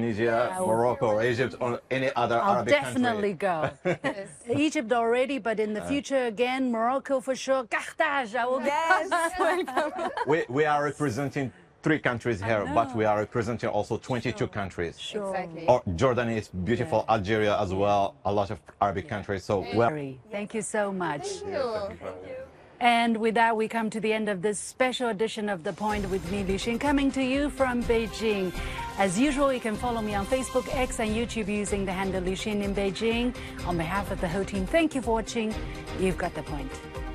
Tunisia, Morocco, or Egypt, or any other I'll Arabic definitely country. go. Egypt already, but in the future again, Morocco for sure. Carthage, I will go. Yes, welcome. We are representing 3 countries here, but we are representing also 22 countries. Sure. Exactly. Or Jordan is beautiful, Algeria as well, a lot of Arabic countries. So well. Thank you so much. Thank you. And with that, we come to the end of this special edition of The Point with me, Liu Xin, coming to you from Beijing. As usual, you can follow me on Facebook, X, and YouTube using the handle Liu Xin in Beijing. On behalf of the whole team, thank you for watching. You've got The Point.